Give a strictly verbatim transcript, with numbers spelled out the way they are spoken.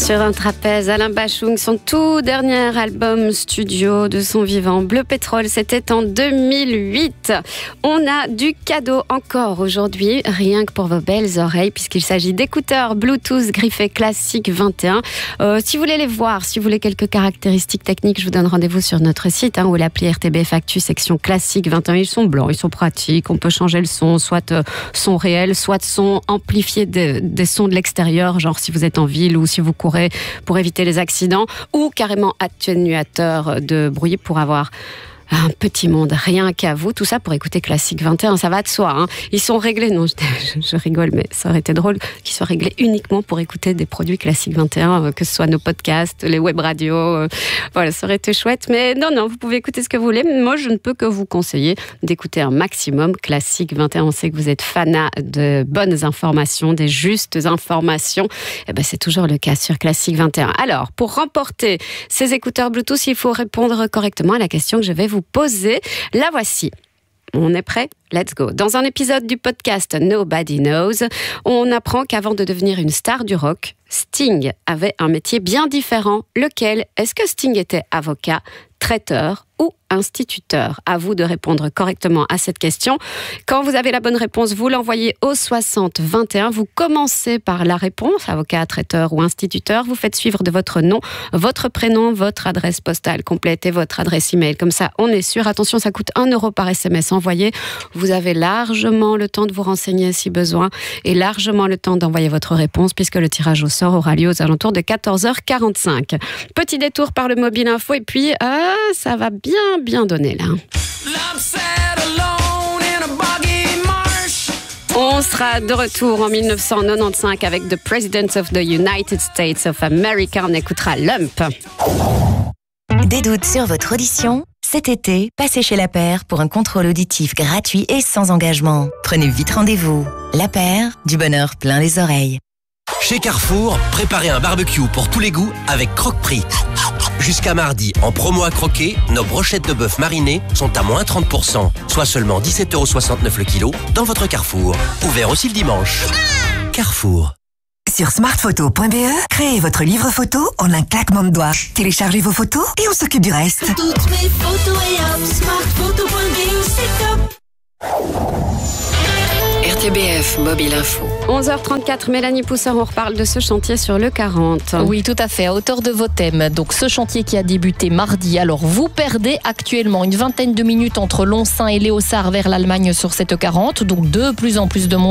Sur un trapèze, Alain Bachung, son tout dernier album studio de son vivant. Bleu Pétrole, c'était en deux mille huit. On a du cadeau encore aujourd'hui, rien que pour vos belles oreilles, puisqu'il s'agit d'écouteurs Bluetooth Griffé Classic vingt et un. Euh, si vous voulez les voir, si vous voulez quelques caractéristiques techniques, je vous donne rendez-vous sur notre site, hein, ou l'appli R T B F Actu, section Classic vingt et un. Ils sont blancs, ils sont pratiques, on peut changer le son, soit euh, son réel, soit son amplifié de, des sons de l'extérieur, genre si vous êtes en ville ou si vous courez pour éviter les accidents, ou carrément atténuateur de bruit pour avoir un petit monde, rien qu'à vous. Tout ça pour écouter Classic vingt et un, ça va de soi. Hein. Ils sont réglés, non, je, je rigole, mais ça aurait été drôle qu'ils soient réglés uniquement pour écouter des produits Classic vingt et un, que ce soit nos podcasts, les web radios. Euh, voilà, ça aurait été chouette. Mais non, non, vous pouvez écouter ce que vous voulez. Moi, je ne peux que vous conseiller d'écouter un maximum Classic vingt et un. On sait que vous êtes fanat de bonnes informations, des justes informations. Eh ben, c'est toujours le cas sur Classic vingt et un. Alors, pour remporter ces écouteurs Bluetooth, il faut répondre correctement à la question que je vais vous poser. La voici. On est prêt ? Let's go. Dans un épisode du podcast Nobody Knows, on apprend qu'avant de devenir une star du rock, Sting avait un métier bien différent. Lequel ? Est-ce que Sting était avocat, traiteur ou instituteur ? À vous de répondre correctement à cette question. Quand vous avez la bonne réponse, vous l'envoyez au soixante vingt et un. Vous commencez par la réponse, avocat, traiteur ou instituteur. Vous faites suivre de votre nom, votre prénom, votre adresse postale complète et votre adresse email. Comme ça, on est sûr. Attention, ça coûte un euro par S M S envoyé. Vous avez largement le temps de vous renseigner si besoin et largement le temps d'envoyer votre réponse puisque le tirage au sort aura lieu aux alentours de quatorze heures quarante-cinq. Petit détour par le mobile info et puis euh, ça va bien bien donner là. On sera de retour en dix-neuf cent quatre-vingt-quinze avec The President of the United States of America. On écoutera Lump. Des doutes sur votre audition ? Cet été, passez chez La Paire pour un contrôle auditif gratuit et sans engagement. Prenez vite rendez-vous. La Paire, du bonheur plein les oreilles. Chez Carrefour, préparez un barbecue pour tous les goûts avec Croque-Prix. Jusqu'à mardi, en promo à croquer, nos brochettes de bœuf marinées sont à moins trente pour cent, soit seulement dix-sept euros soixante-neuf le kilo dans votre Carrefour. Ouvert aussi le dimanche. Carrefour. Sur smartphoto point b e, créez votre livre photo en un claquement de doigts. Téléchargez vos photos et on s'occupe du reste. Toutes mes photos et hop, smartphoto point b e, c'est top. R T B F Mobile Info. onze heures trente-quatre, Mélanie Poussard, on reparle de ce chantier sur le quarante. Oui, tout à fait, à hauteur de vos thèmes. Donc ce chantier qui a débuté mardi. Alors vous perdez actuellement une vingtaine de minutes entre Longsaint et Léossard vers l'Allemagne sur cette quarante. Donc de plus en plus de monde